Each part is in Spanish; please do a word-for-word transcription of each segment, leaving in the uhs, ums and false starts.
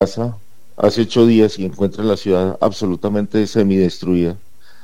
casa hace ocho días y encuentra la ciudad absolutamente semidestruida,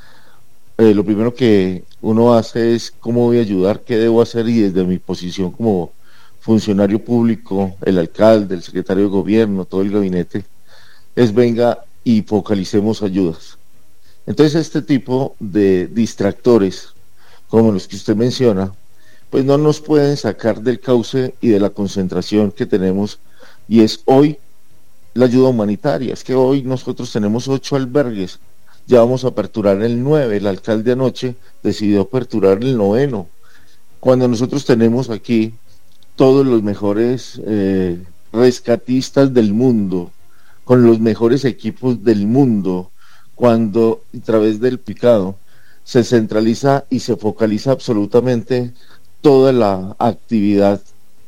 eh, lo primero que uno hace es cómo voy a ayudar, qué debo hacer, y desde mi posición como funcionario público, el alcalde, el secretario de gobierno, todo el gabinete, es venga y focalicemos ayudas. Entonces este tipo de distractores, como los que usted menciona, pues no nos pueden sacar del cauce y de la concentración que tenemos, y es hoy la ayuda humanitaria. Es que hoy nosotros tenemos ocho albergues, ya vamos a aperturar el nueve, el alcalde anoche decidió aperturar el noveno, cuando nosotros tenemos aquí todos los mejores eh, rescatistas del mundo, con los mejores equipos del mundo, cuando a través del picado se centraliza y se focaliza absolutamente toda la actividad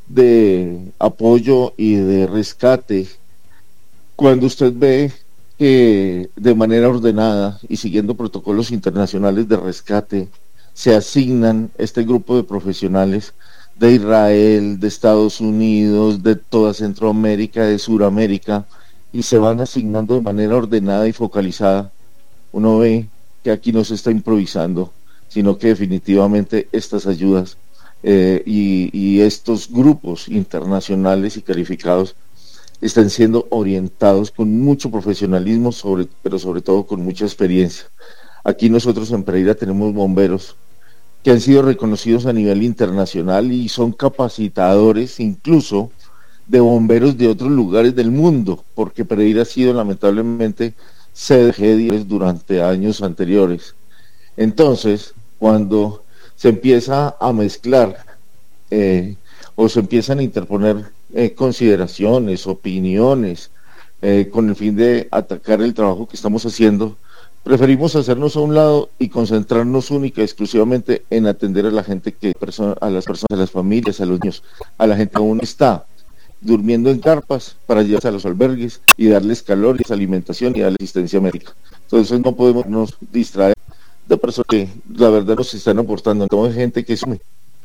de apoyo y de rescate. Cuando usted ve que de manera ordenada y siguiendo protocolos internacionales de rescate se asignan este grupo de profesionales de Israel, de Estados Unidos, de toda Centroamérica, de Suramérica, y se van asignando de manera ordenada y focalizada, uno ve que aquí no se está improvisando, sino que definitivamente estas ayudas eh, y, y estos grupos internacionales y calificados están siendo orientados con mucho profesionalismo, sobre, pero sobre todo con mucha experiencia. Aquí nosotros en Pereira tenemos bomberos que han sido reconocidos a nivel internacional y son capacitadores incluso de bomberos de otros lugares del mundo, porque Pereira ha sido lamentablemente sede de G diez durante años anteriores. Entonces, cuando se empieza a mezclar eh, o se empiezan a interponer eh, consideraciones, opiniones, eh, con el fin de atacar el trabajo que estamos haciendo, preferimos hacernos a un lado y concentrarnos única y exclusivamente en atender a la gente, que a las personas, a las familias, a los niños, a la gente que aún está durmiendo en carpas, para llevarse a los albergues y darles calor, y alimentación y darles asistencia médica. Entonces no podemos nos distraer de personas que la verdad nos están aportando. Entonces gente que sume.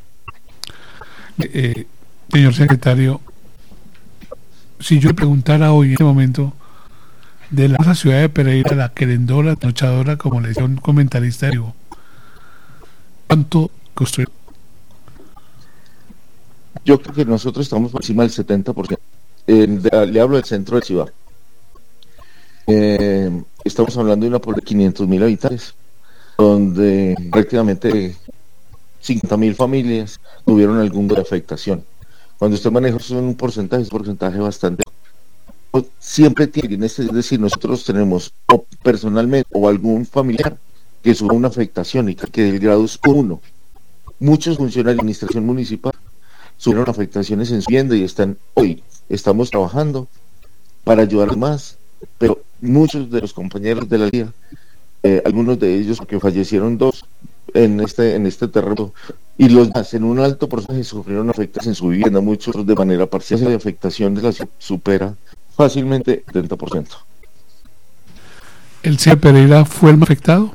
Eh, señor secretario, si yo le preguntara hoy en este momento de la ciudad de Pereira, la querendora, la nochadora, como le decía un comentarista, digo, ¿cuánto construyó? Yo creo que nosotros estamos por encima del setenta por ciento. Eh, de, le hablo del centro de la ciudad. Eh, estamos hablando de una población de quinientos mil habitantes, donde prácticamente cincuenta mil familias tuvieron algún grado de afectación. Cuando usted maneja un porcentaje, es un porcentaje bastante. Siempre tiene, es decir, nosotros tenemos o personalmente o algún familiar que sufra una afectación y que el grado es uno. Muchos funcionarios de la administración municipal sufrieron afectaciones en su vivienda y están hoy, estamos trabajando para ayudar más, pero muchos de los compañeros de la liga, eh, algunos de ellos porque fallecieron dos en este en este terremoto, y los demás en un alto porcentaje sufrieron afectaciones en su vivienda, muchos de manera parcial. La afectación de la supera fácilmente el setenta por ciento. ¿El C E A Pereira fue el más afectado?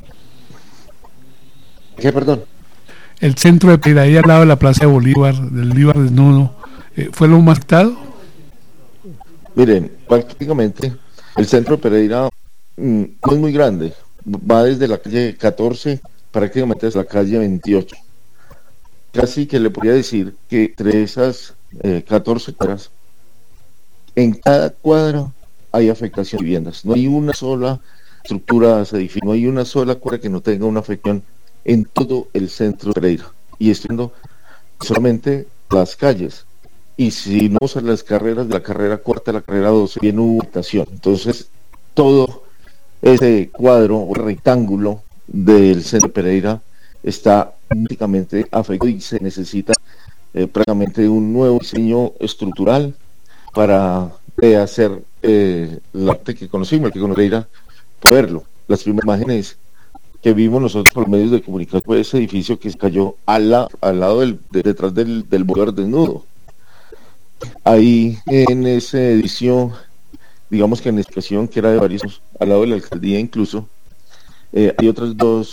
¿Qué, perdón? El centro de Pereira, ahí al lado de la Plaza de Bolívar, del Bolívar desnudo, eh, ¿fue lo más afectado? Miren, prácticamente el centro de Pereira mmm, no es muy grande, va desde la calle catorce prácticamente hasta la calle veintiocho. Casi que le podría decir que entre esas eh, catorce cuadras, en cada cuadra hay afectación de viviendas. No hay una sola estructura, no hay una sola cuadra que no tenga una afectación en todo el centro de Pereira. Y esto solamente las calles. Y si no vamos a las carreras, de la carrera cuarta a la carrera doce, viene una habitación. Entonces, todo ese cuadro o rectángulo del centro de Pereira está prácticamente afectado y se necesita eh, prácticamente un nuevo diseño estructural para eh, hacer eh, la arte que conocimos, el que conoce Pereira, poderlo. Las primeras imágenes que vimos nosotros por medios de comunicación fue ese edificio que se cayó al, la, al lado del, de, detrás del, del Bolívar desnudo. Ahí en ese edificio, digamos que en la estación que era de varios, al lado de la alcaldía incluso, eh, hay otras dos